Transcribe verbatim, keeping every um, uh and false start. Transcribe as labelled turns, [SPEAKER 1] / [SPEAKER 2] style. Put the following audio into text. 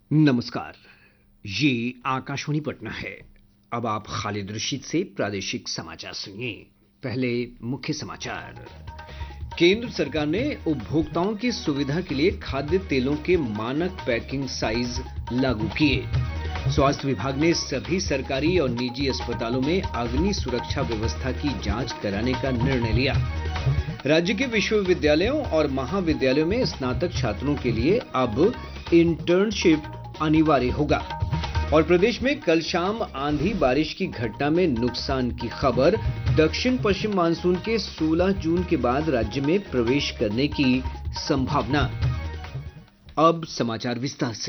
[SPEAKER 1] नमस्कार। ये आकाशवाणी पटना है। अब आप खालिद रशीद से प्रादेशिक समाचार सुनिए। पहले मुख्य समाचार। केंद्र सरकार ने उपभोक्ताओं की सुविधा के लिए खाद्य तेलों के मानक पैकिंग साइज लागू किए। स्वास्थ्य विभाग ने सभी सरकारी और निजी अस्पतालों में अग्नि सुरक्षा व्यवस्था की जांच कराने का निर्णय लिया। राज्य के विश्वविद्यालयों और महाविद्यालयों में स्नातक छात्रों के लिए अब इंटर्नशिप अनिवार्य होगा। और प्रदेश में कल शाम आंधी बारिश की घटना में नुकसान की खबर। दक्षिण पश्चिम मानसून के सोलह जून के बाद राज्य में प्रवेश करने की संभावना। अब समाचार विस्तार से।